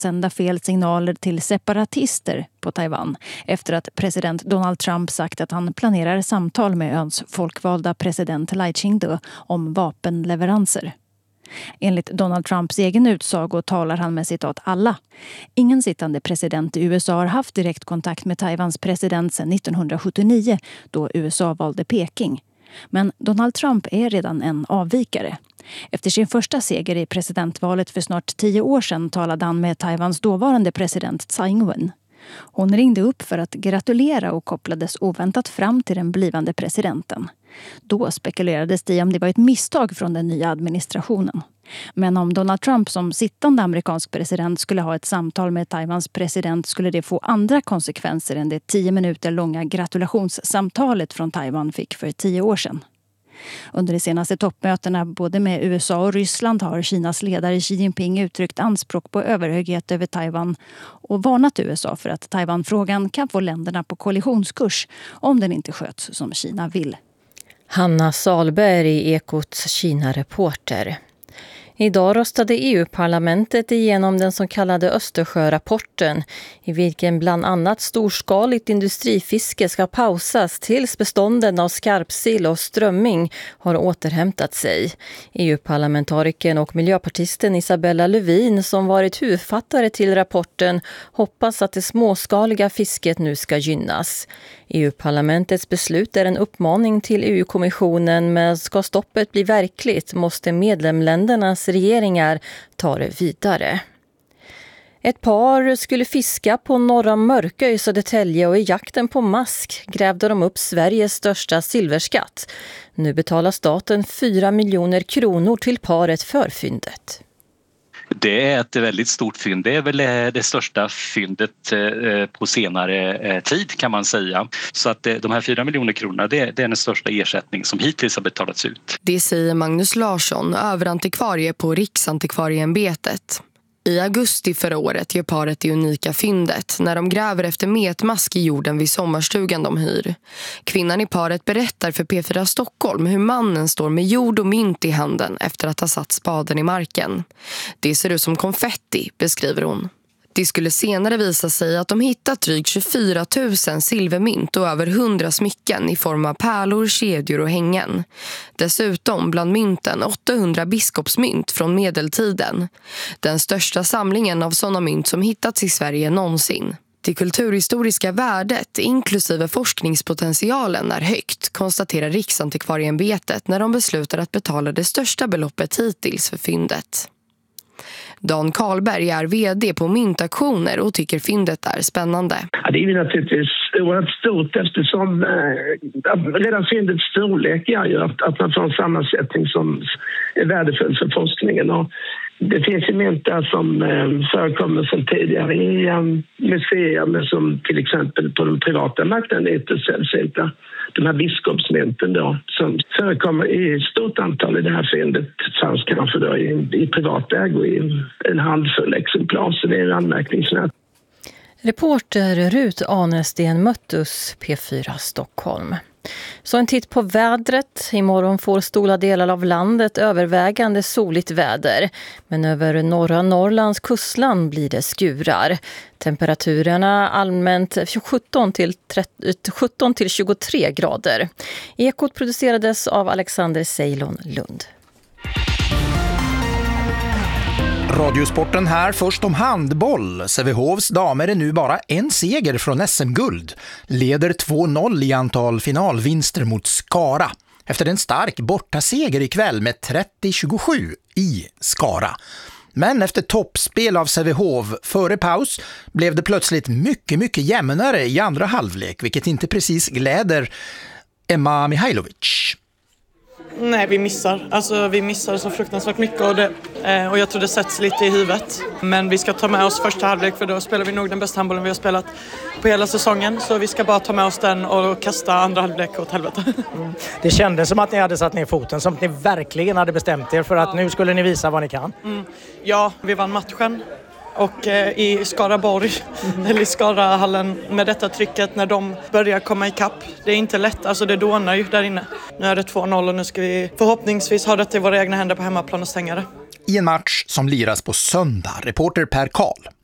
sända fel signaler till separatister på Taiwan efter att president Donald Trump sagt att han planerar samtal med öns folkvalda president Lai Ching-te om vapenleveranser. Enligt Donald Trumps egen utsago talar han med citat alla. Ingen sittande president i USA har haft direkt kontakt med Taiwans president sedan 1979 då USA valde Peking. Men Donald Trump är redan en avvikare. Efter sin första seger i presidentvalet för snart 10 år sedan talade han med Taiwans dåvarande president Tsai Ing-wen. Hon ringde upp för att gratulera och kopplades oväntat fram till den blivande presidenten. Då spekulerades det om det var ett misstag från den nya administrationen. Men om Donald Trump som sittande amerikansk president skulle ha ett samtal med Taiwans president skulle det få andra konsekvenser än det 10 minuter långa gratulationssamtalet från Taiwan fick för 10 år sedan. Under de senaste toppmötena både med USA och Ryssland har Kinas ledare Xi Jinping uttryckt anspråk på överhöghet över Taiwan och varnat USA för att Taiwanfrågan kan få länderna på kollisionskurs om den inte sköts som Kina vill. Hanna Salberg, Ekots Kina-reporter. Idag röstade EU-parlamentet igenom den så kallade Östersjörapporten i vilken bland annat storskaligt industrifiske ska pausas tills bestånden av skarpsill och strömming har återhämtat sig. EU-parlamentarikern och miljöpartisten Isabella Lövin som varit huvudfattare till rapporten hoppas att det småskaliga fisket nu ska gynnas. EU-parlamentets beslut är en uppmaning till EU-kommissionen, men ska stoppet bli verkligt måste medlemsländernas regeringar ta det vidare. Ett par skulle fiska på Norra Mörkö i Södertälje och i jakten på mask grävde de upp Sveriges största silverskatt. Nu betalar staten 4 miljoner kronor till paret för fyndet. Det är ett väldigt stort fynd. Det är väl det största fyndet på senare tid kan man säga. Så att de här 4 miljoner kronorna det är den största ersättning som hittills har betalats ut. Det säger Magnus Larsson, överantikvarie på Riksantikvarieämbetet. I augusti förra året gör paret det unika fyndet när de gräver efter metmask i jorden vid sommarstugan de hyr. Kvinnan i paret berättar för P4 Stockholm hur mannen står med jord och mynt i handen efter att ha satt spaden i marken. Det ser ut som konfetti, beskriver hon. Det skulle senare visa sig att de hittat drygt 24 000 silvermynt och över 100 smycken i form av pärlor, kedjor och hängen. Dessutom bland mynten 800 biskopsmynt från medeltiden. Den största samlingen av sådana mynt som hittats i Sverige någonsin. Det kulturhistoriska värdet, inklusive forskningspotentialen, är högt, konstaterar Riksantikvarieämbetet när de beslutar att betala det största beloppet hittills för fyndet. Dan Karlberg är vd på myntaktioner och tycker fyndet är spännande. Ja, det är ju naturligtvis oerhört stort eftersom redan fyndets storlek gör ju att man får en sammansättning som är värdefull för forskningen. Och det finns ju mynt där som förekommer sedan tidigare i museer, men som till exempel på den privata marknaden är inte sällsynta. De här biskopsmynten då, som förekommer i stort antal i det här fyndet, fanns kanske då i privat ägo i en handfull exemplar, så det är anmärkningsvärt. Reporter Rut Anesten Möttus, P4 Stockholm. Så en titt på vädret. Imorgon får stora delar av landet övervägande soligt väder. Men över norra Norrlands kustland blir det skurar. Temperaturerna allmänt 17 till 23 grader. Ekot producerades av Alexander Ceylon Lund. Radiosporten här, först om handboll. Sävehofs damer är nu bara en seger från SM-guld. Leder 2-0 i antal finalvinster mot Skara. Efter en stark bortaseger ikväll med 30-27 i Skara. Men efter toppspel av Sävehof före paus blev det plötsligt mycket jämnare i andra halvlek. Vilket inte precis gläder Emma Mihailovic. Nej, vi missar så fruktansvärt mycket och jag tror det sätts lite i huvudet. Men vi ska ta med oss första halvlek, för då spelar vi nog den bästa handbollen vi har spelat på hela säsongen. Så vi ska bara ta med oss den och kasta andra halvlek åt helvete. Det kändes som att ni hade satt ner foten, som att ni verkligen hade bestämt er för att nu skulle ni visa vad ni kan. Ja, vi vann matchen. Och i Skaraborg, eller i Skarahallen, med detta trycket när de börjar komma i kapp. Det är inte lätt, alltså det dånar ju där inne. Nu är det 2-0 och nu ska vi förhoppningsvis ha det i våra egna händer på hemmaplan och stänga det. I en match som liras på söndag, reporter Per Karl.